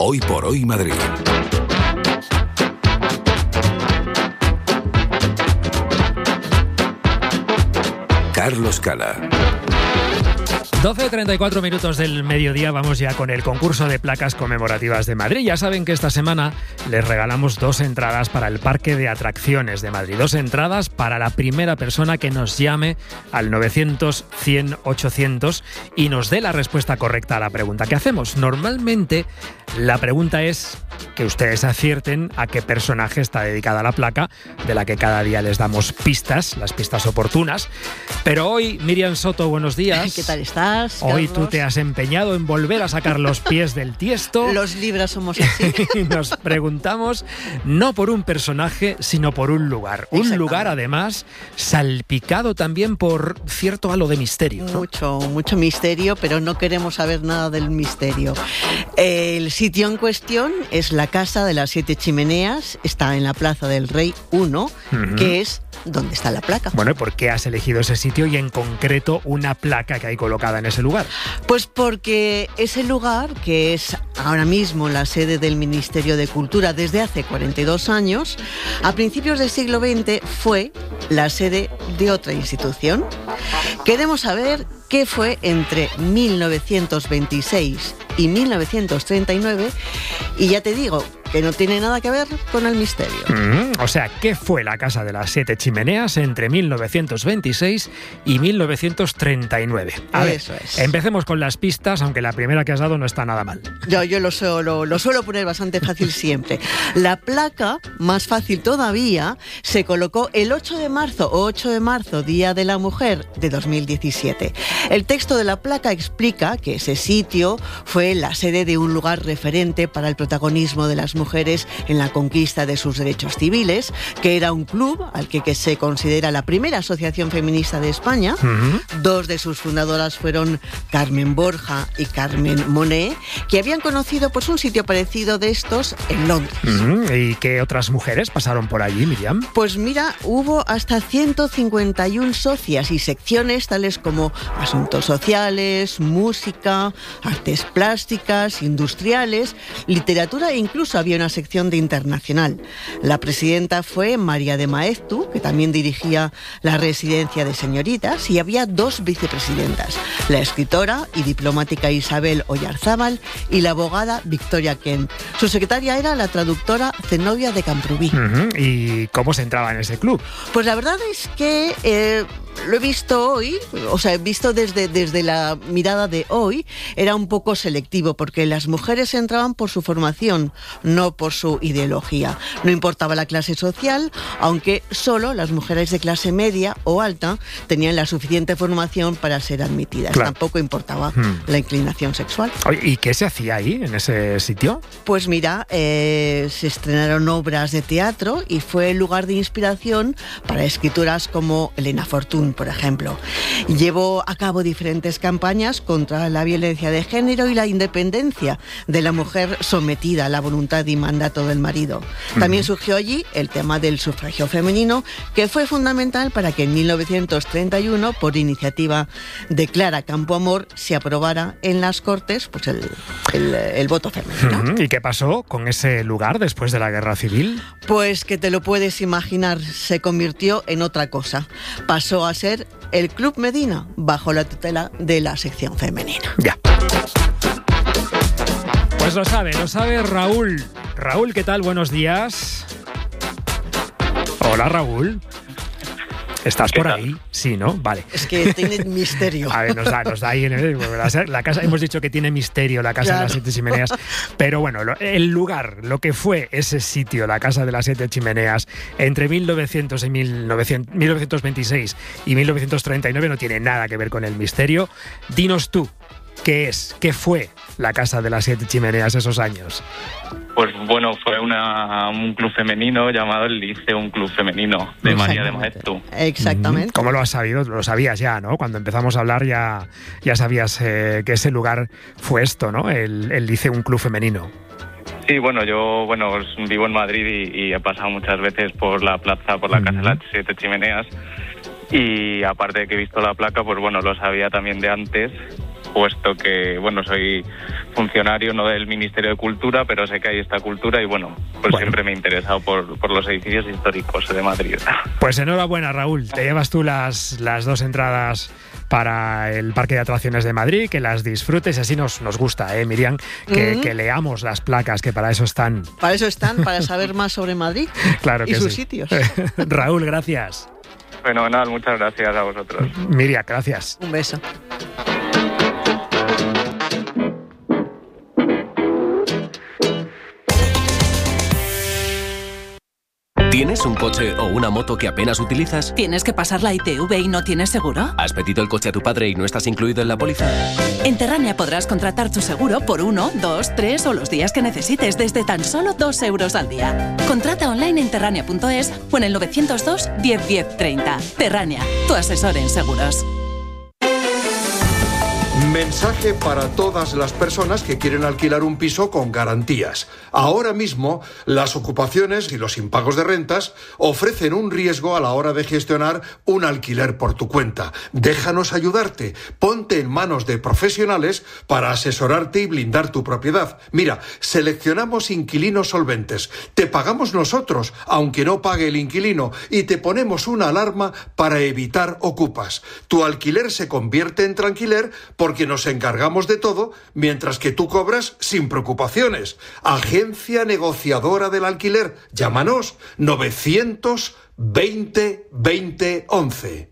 Hoy por Hoy Madrid. Carlos Cala. 12:34 minutos del mediodía, vamos ya con el concurso de placas conmemorativas de Madrid. Ya saben que esta semana les regalamos 2 entradas para el Parque de Atracciones de Madrid. 2 entradas para la primera persona que nos llame al 900-100-800 y nos dé la respuesta correcta a la pregunta que hacemos. Normalmente la pregunta es que ustedes acierten a qué personaje está dedicada la placa, de la que cada día les damos pistas, las pistas oportunas. Pero hoy, Miriam Soto, buenos días. ¿Qué tal estás, Carlos? Hoy tú te has empeñado en volver a sacar los pies del tiesto. Los libras somos así. Y nos preguntamos no por un personaje, sino por un lugar. Un lugar, además, salpicado también por cierto halo de misterio, ¿no? Mucho misterio, pero no queremos saber nada del misterio. El sitio en cuestión es la Casa de las 7 Chimeneas. Está en la Plaza del Rey 1, que es donde está la placa. Bueno, ¿y por qué has elegido ese sitio y en concreto una placa que hay colocada en ese lugar? Pues porque ese lugar, que es ahora mismo la sede del Ministerio de Cultura desde hace 42 años, a principios del siglo XX fue la sede de otra institución. Queremos saber qué fue entre 1926 y 1939, y ya te digo que no tiene nada que ver con el misterio. O sea, ¿qué fue la Casa de las 7 Chimeneas entre 1926 y 1939? A ver, eso es. Empecemos con las pistas, aunque la primera que has dado no está nada mal. Yo lo suelo poner bastante fácil siempre. La placa, más fácil todavía, se colocó el 8 de marzo, Día de la Mujer de 2017. El texto de la placa explica que ese sitio fue la sede de un lugar referente para el protagonismo de las mujeres en la conquista de sus derechos civiles, que era un club al que se considera la primera asociación feminista de España. 2 de sus fundadoras fueron Carmen Borja y Carmen Monet, que habían conocido pues un sitio parecido de estos en Londres. ¿Y qué otras mujeres pasaron por allí, Miriam? Pues mira, hubo hasta 151 socias y secciones tales como asuntos sociales, música, artes plásticas, industriales, literatura e incluso había una sección de internacional. La presidenta fue María de Maeztu, que también dirigía la residencia de señoritas, y había 2 vicepresidentas, la escritora y diplomática Isabel Oyarzábal y la abogada Victoria Kent. Su secretaria era la traductora Zenobia de Camprubí. ¿Y cómo se entraba en ese club? Pues la verdad es que lo he visto hoy, o sea, he visto desde la mirada de hoy, era un poco selectivo, porque las mujeres entraban por su formación, no por su ideología. No importaba la clase social, aunque solo las mujeres de clase media o alta tenían la suficiente formación para ser admitidas. Claro. Tampoco importaba la inclinación sexual. ¿Y qué se hacía ahí, en ese sitio? Pues mira, se estrenaron obras de teatro y fue el lugar de inspiración para escritoras como Elena Fortún, por ejemplo. Llevó a cabo diferentes campañas contra la violencia de género y la independencia de la mujer sometida a la voluntad y mandato del marido. También surgió allí el tema del sufragio femenino, que fue fundamental para que en 1931, por iniciativa de Clara Campoamor, se aprobara en las Cortes pues el voto femenino. ¿Y qué pasó con ese lugar después de la Guerra Civil? Pues que te lo puedes imaginar, se convirtió en otra cosa. Pasó a ser el Club Medina, bajo la tutela de la sección femenina. Ya. Pues lo sabe Raúl. Raúl, ¿qué tal? Buenos días. Hola, Raúl. ¿Estás por ahí? Sí, ¿no? Vale. Es que tiene misterio. A ver, nos da ahí en la casa. Hemos dicho que tiene misterio la Casa de las 7 Chimeneas. Pero bueno, el lugar, lo que fue ese sitio, la Casa de las 7 Chimeneas, entre 1926 y 1939 no tiene nada que ver con el misterio. Dinos tú, ¿qué fue la Casa de las 7 Chimeneas esos años? Pues bueno, fue un club femenino llamado el Liceum Club Femenino de María de Maeztu. Exactamente. ¿Cómo lo has sabido? Lo sabías ya, ¿no? Cuando empezamos a hablar ya sabías que ese lugar fue esto, ¿no? El Liceum Club Femenino. Sí, bueno, yo vivo en Madrid y he pasado muchas veces por la plaza, por la Casa de las 7 Chimeneas, y aparte de que he visto la placa, pues bueno, lo sabía también de antes, puesto que, bueno, soy funcionario no del Ministerio de Cultura, pero sé que hay esta cultura y bueno, siempre me he interesado por los edificios históricos de Madrid. Pues enhorabuena, Raúl, te llevas tú las 2 entradas para el Parque de Atracciones de Madrid, que las disfrutes, y así nos gusta, Miriam, que leamos las placas, que para eso están. Para eso están, para saber más sobre Madrid claro que y sus sí. sitios. Raúl, gracias. Fenomenal, muchas gracias a vosotros. Miriam, gracias. Un beso. ¿Tienes un coche o una moto que apenas utilizas? ¿Tienes que pasar la ITV y no tienes seguro? ¿Has pedido el coche a tu padre y no estás incluido en la póliza? En Terrania podrás contratar tu seguro por 1, 2, 3 o los días que necesites desde tan solo 2 euros al día. Contrata online en terrania.es o en el 902 10 10 30. Terrania, tu asesor en seguros. Mensaje para todas las personas que quieren alquilar un piso con garantías. Ahora mismo, las ocupaciones y los impagos de rentas ofrecen un riesgo a la hora de gestionar un alquiler por tu cuenta. Déjanos ayudarte. Ponte en manos de profesionales para asesorarte y blindar tu propiedad. Mira, seleccionamos inquilinos solventes. Te pagamos nosotros, aunque no pague el inquilino, y te ponemos una alarma para evitar ocupas. Tu alquiler se convierte en tranquiler porque nos encargamos de todo, mientras que tú cobras sin preocupaciones. Agencia negociadora del alquiler. Llámanos 920 20 11.